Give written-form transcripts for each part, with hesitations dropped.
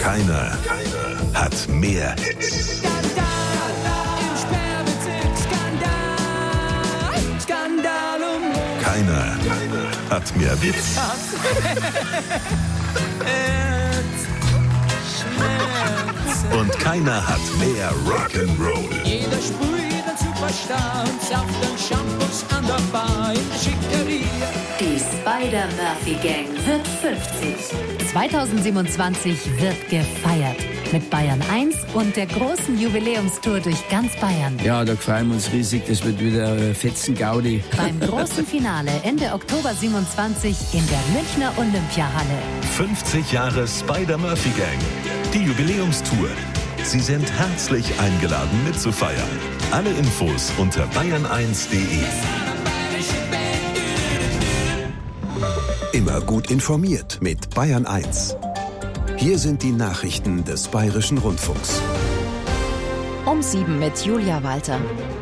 Keiner hat mehr Hits. Keiner hat mehr Witz. Und keiner hat mehr Rock'n'Roll. Jeder sprüht ein Superstar und Saft und Shampoos an der Bar in der Schickeria. Die Spider-Murphy-Gang wird 50. 2027 wird gefeiert. Mit Bayern 1 und der großen Jubiläumstour durch ganz Bayern. Ja, da freuen wir uns riesig. Das wird wieder Fetzen-Gaudi. Beim großen Finale Ende Oktober 27 in der Münchner Olympiahalle. 50 Jahre Spider-Murphy-Gang. Die Jubiläumstour. Sie sind herzlich eingeladen mitzufeiern. Alle Infos unter bayern1.de. Immer gut informiert mit Bayern 1. Hier sind die Nachrichten des Bayerischen Rundfunks. Um 7 mit Julia Walter.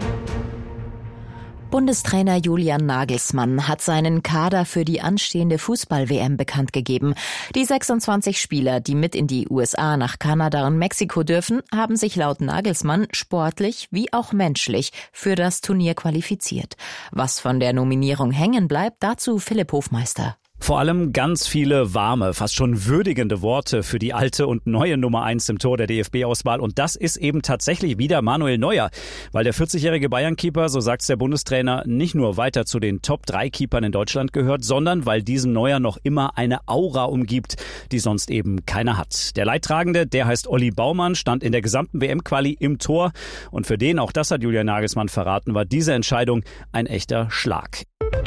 Bundestrainer Julian Nagelsmann hat seinen Kader für die anstehende Fußball-WM bekannt gegeben. Die 26 Spieler, die mit in die USA, nach Kanada und Mexiko dürfen, haben sich laut Nagelsmann sportlich wie auch menschlich für das Turnier qualifiziert. Was von der Nominierung hängen bleibt, dazu Philipp Hofmeister. Vor allem ganz viele warme, fast schon würdigende Worte für die alte und neue Nummer 1 im Tor der DFB-Auswahl. Und das ist eben tatsächlich wieder Manuel Neuer. Weil der 40-jährige Bayern-Keeper, so sagt's der Bundestrainer, nicht nur weiter zu den Top-3-Keepern in Deutschland gehört, sondern weil diesen Neuer noch immer eine Aura umgibt, die sonst eben keiner hat. Der Leidtragende, der heißt Olli Baumann, stand in der gesamten WM-Quali im Tor. Und für den, auch das hat Julian Nagelsmann verraten, war diese Entscheidung ein echter Schlag.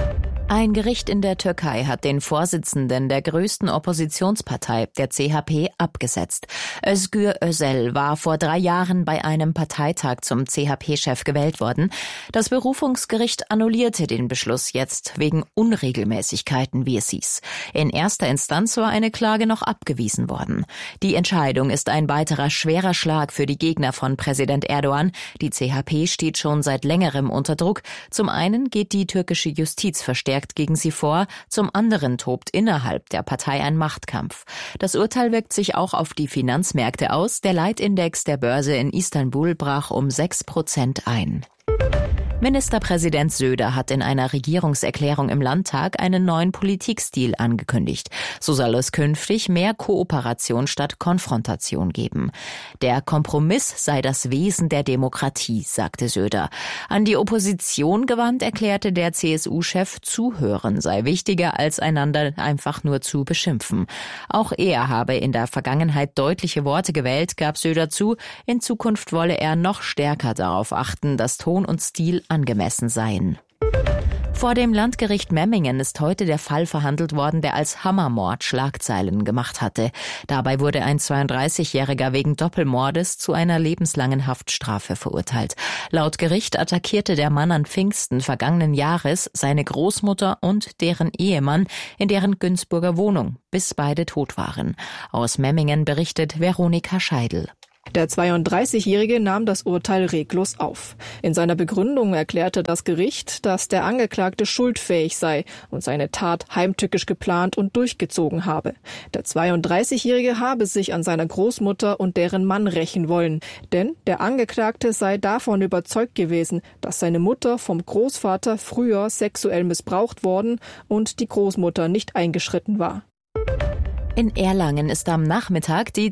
Ein Gericht in der Türkei hat den Vorsitzenden der größten Oppositionspartei, der CHP, abgesetzt. Özgür Özel war vor 3 Jahren bei einem Parteitag zum CHP-Chef gewählt worden. Das Berufungsgericht annullierte den Beschluss jetzt wegen Unregelmäßigkeiten, wie es hieß. In erster Instanz war eine Klage noch abgewiesen worden. Die Entscheidung ist ein weiterer schwerer Schlag für die Gegner von Präsident Erdogan. Die CHP steht schon seit längerem unter Druck. Zum einen geht die türkische Justiz verstärkt gegen sie vor, zum anderen tobt innerhalb der Partei ein Machtkampf. Das Urteil wirkt sich auch auf die Finanzmärkte aus. Der Leitindex der Börse in Istanbul brach um 6% ein. Ministerpräsident Söder hat in einer Regierungserklärung im Landtag einen neuen Politikstil angekündigt. So soll es künftig mehr Kooperation statt Konfrontation geben. Der Kompromiss sei das Wesen der Demokratie, sagte Söder. An die Opposition gewandt erklärte der CSU-Chef, Zuhören sei wichtiger als einander einfach nur zu beschimpfen. Auch er habe in der Vergangenheit deutliche Worte gewählt, gab Söder zu. In Zukunft wolle er noch stärker darauf achten, dass Ton und Stil angemessen seien. Vor dem Landgericht Memmingen ist heute der Fall verhandelt worden, der als Hammermord Schlagzeilen gemacht hatte. Dabei wurde ein 32-Jähriger wegen Doppelmordes zu einer lebenslangen Haftstrafe verurteilt. Laut Gericht attackierte der Mann an Pfingsten vergangenen Jahres seine Großmutter und deren Ehemann in deren Günzburger Wohnung, bis beide tot waren. Aus Memmingen berichtet Veronika Scheidel. Der 32-Jährige nahm das Urteil reglos auf. In seiner Begründung erklärte das Gericht, dass der Angeklagte schuldfähig sei und seine Tat heimtückisch geplant und durchgezogen habe. Der 32-Jährige habe sich an seiner Großmutter und deren Mann rächen wollen, denn der Angeklagte sei davon überzeugt gewesen, dass seine Mutter vom Großvater früher sexuell missbraucht worden und die Großmutter nicht eingeschritten war. In Erlangen ist am Nachmittag die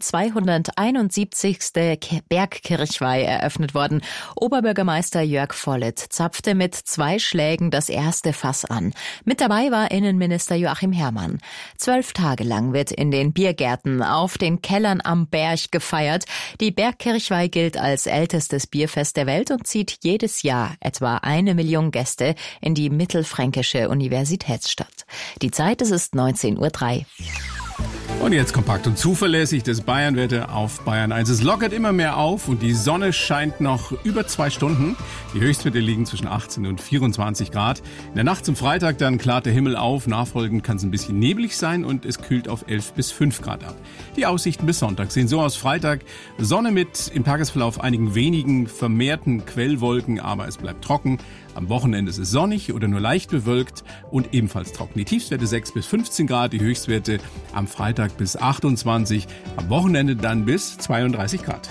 271. Bergkirchweih eröffnet worden. Oberbürgermeister Jörg Vollett zapfte mit 2 Schlägen das erste Fass an. Mit dabei war Innenminister Joachim Herrmann. 12 Tage lang wird in den Biergärten auf den Kellern am Berg gefeiert. Die Bergkirchweih gilt als ältestes Bierfest der Welt und zieht jedes Jahr etwa 1 Million Gäste in die mittelfränkische Universitätsstadt. Die Zeit, es ist 19:03 Uhr. Und jetzt kompakt und zuverlässig das Bayernwetter auf Bayern 1. Es lockert immer mehr auf und die Sonne scheint noch über 2 Stunden. Die Höchstwerte liegen zwischen 18 und 24 Grad. In der Nacht zum Freitag dann klart der Himmel auf. Nachfolgend kann es ein bisschen neblig sein und es kühlt auf 11 bis 5 Grad ab. Die Aussichten bis Sonntag sehen so aus. Freitag Sonne mit im Tagesverlauf einigen wenigen vermehrten Quellwolken, aber es bleibt trocken. Am Wochenende ist es sonnig oder nur leicht bewölkt und ebenfalls trocken. Die Tiefstwerte 6 bis 15 Grad, die Höchstwerte am Freitag bis 28, am Wochenende dann bis 32 Grad.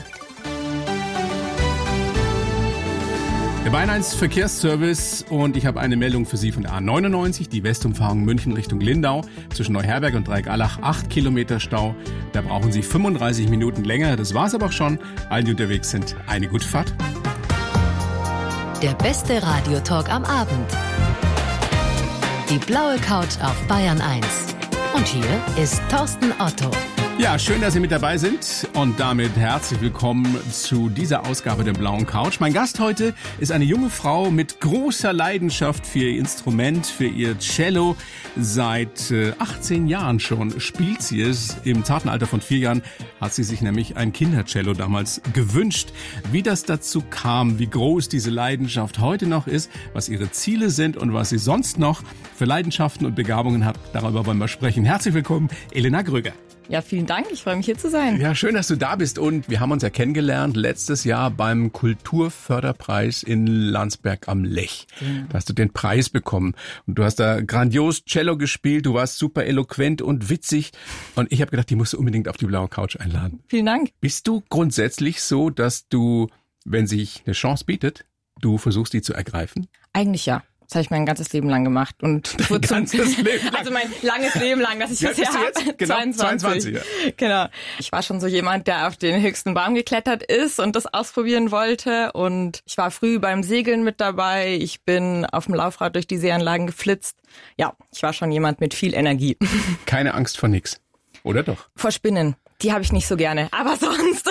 Der Bayern 1 Verkehrsservice und ich habe eine Meldung für Sie von der A99, die Westumfahrung München Richtung Lindau. Zwischen Neuherberg und Dreieckallach 8 Kilometer Stau. Da brauchen Sie 35 Minuten länger. Das war's aber auch schon. Allen, die unterwegs sind, eine gute Fahrt. Der beste Radiotalk am Abend. Die blaue Couch auf Bayern 1. Und hier ist Thorsten Otto. Ja, schön, dass Sie mit dabei sind und damit herzlich willkommen zu dieser Ausgabe der blauen Couch. Mein Gast heute ist eine junge Frau mit großer Leidenschaft für ihr Instrument, für ihr Cello. Seit 18 Jahren schon spielt sie es. Im zarten Alter von 4 Jahren hat sie sich nämlich ein Kindercello damals gewünscht. Wie das dazu kam, wie groß diese Leidenschaft heute noch ist, was ihre Ziele sind und was sie sonst noch für Leidenschaften und Begabungen hat, darüber wollen wir sprechen. Herzlich willkommen, Elena Gröger. Ja, vielen Dank. Ich freue mich, hier zu sein. Ja, schön, dass du da bist. Und wir haben uns ja kennengelernt letztes Jahr beim Kulturförderpreis in Landsberg am Lech. Ja. Da hast du den Preis bekommen. Und du hast da grandios Cello gespielt. Du warst super eloquent und witzig. Und ich habe gedacht, die musst du unbedingt auf die blaue Couch einladen. Vielen Dank. Bist du grundsätzlich so, dass du, wenn sich eine Chance bietet, du versuchst, die zu ergreifen? Eigentlich ja. Das habe ich mein ganzes Leben lang gemacht. Und ganzes Leben lang? Also mein langes Leben lang, das ich bisher habe. Genau, 22. Ja. Genau. Ich war schon so jemand, der auf den höchsten Baum geklettert ist und das ausprobieren wollte. Und ich war früh beim Segeln mit dabei. Ich bin auf dem Laufrad durch die Seeanlagen geflitzt. Ja, ich war schon jemand mit viel Energie. Keine Angst vor nix, oder doch? Vor Spinnen. Die habe ich nicht so gerne. Aber sonst...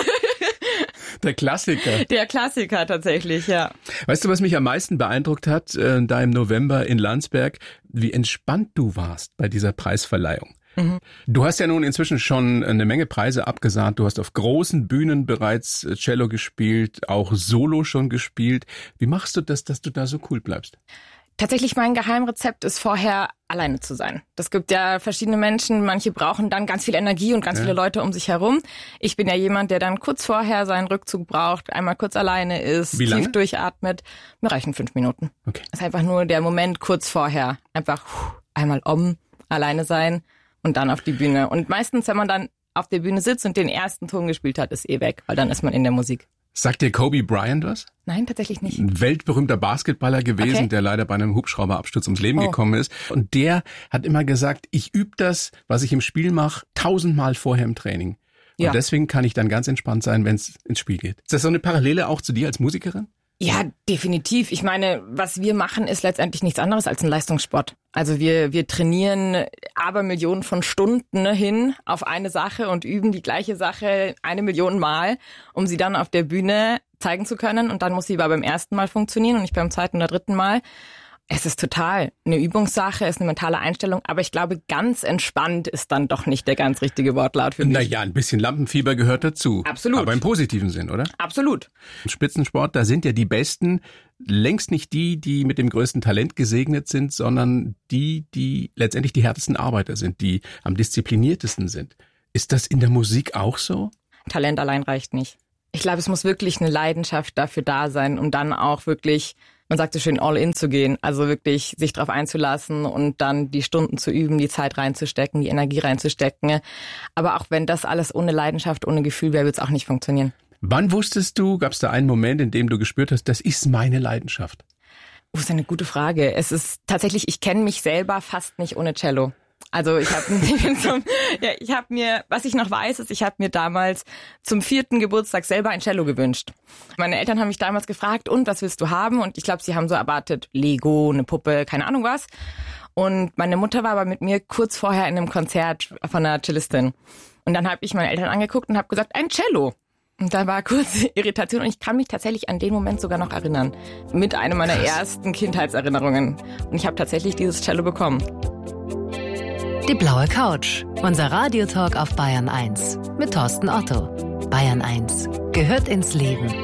Der Klassiker. Der Klassiker tatsächlich, ja. Weißt du, was mich am meisten beeindruckt hat, da im November in Landsberg, wie entspannt du warst bei dieser Preisverleihung. Mhm. Du hast ja nun inzwischen schon eine Menge Preise abgesahnt. Du hast auf großen Bühnen bereits Cello gespielt, auch Solo schon gespielt. Wie machst du das, dass du da so cool bleibst? Tatsächlich mein Geheimrezept ist vorher alleine zu sein. Das gibt ja verschiedene Menschen, manche brauchen dann ganz viel Energie und ganz viele Leute um sich herum. Ich bin ja jemand, der dann kurz vorher seinen Rückzug braucht, einmal kurz alleine ist, tief durchatmet. Mir reichen 5 Minuten. Okay. Das ist einfach nur der Moment kurz vorher. Einfach einmal alleine sein und dann auf die Bühne. Und meistens, wenn man dann auf der Bühne sitzt und den ersten Ton gespielt hat, ist weg, weil dann ist man in der Musik. Sagt dir Kobe Bryant was? Nein, tatsächlich nicht. Ein weltberühmter Basketballer gewesen, der leider bei einem Hubschrauberabsturz ums Leben gekommen ist. Und der hat immer gesagt, ich übe das, was ich im Spiel mache, 1000-mal vorher im Training. Und deswegen kann ich dann ganz entspannt sein, wenn es ins Spiel geht. Ist das so eine Parallele auch zu dir als Musikerin? Ja, definitiv. Ich meine, was wir machen, ist letztendlich nichts anderes als ein Leistungssport. Also wir trainieren Abermillionen von Stunden hin auf eine Sache und üben die gleiche Sache 1 Million Mal, um sie dann auf der Bühne zeigen zu können. Und dann muss sie aber beim ersten Mal funktionieren und nicht beim zweiten oder dritten Mal. Es ist total eine Übungssache, ist eine mentale Einstellung, aber ich glaube, ganz entspannt ist dann doch nicht der ganz richtige Wortlaut für mich. Naja, ein bisschen Lampenfieber gehört dazu. Absolut. Aber im positiven Sinn, oder? Absolut. Im Spitzensport, da sind ja die Besten längst nicht die mit dem größten Talent gesegnet sind, sondern die letztendlich die härtesten Arbeiter sind, die am diszipliniertesten sind. Ist das in der Musik auch so? Talent allein reicht nicht. Ich glaube, es muss wirklich eine Leidenschaft dafür da sein, um dann auch wirklich, man sagt so schön, all in zu gehen. Also wirklich sich darauf einzulassen und dann die Stunden zu üben, die Zeit reinzustecken, die Energie reinzustecken. Aber auch wenn das alles ohne Leidenschaft, ohne Gefühl wäre, wird es auch nicht funktionieren. Wann wusstest du, gab es da einen Moment, in dem du gespürt hast, das ist meine Leidenschaft? Das ist eine gute Frage. Es ist tatsächlich, ich kenne mich selber fast nicht ohne Cello. Also ich habe mir, was ich noch weiß, ist, ich habe mir damals zum 4. Geburtstag selber ein Cello gewünscht. Meine Eltern haben mich damals gefragt, und was willst du haben? Und ich glaube, sie haben so erwartet, Lego, eine Puppe, keine Ahnung was. Und meine Mutter war aber mit mir kurz vorher in einem Konzert von einer Cellistin. Und dann habe ich meine Eltern angeguckt und habe gesagt, ein Cello. Und da war kurz Irritation und ich kann mich tatsächlich an den Moment sogar noch erinnern. Mit einer meiner ersten Kindheitserinnerungen. Und ich habe tatsächlich dieses Cello bekommen. Die blaue Couch, unser Radiotalk auf Bayern 1 mit Thorsten Otto. Bayern 1 gehört ins Leben.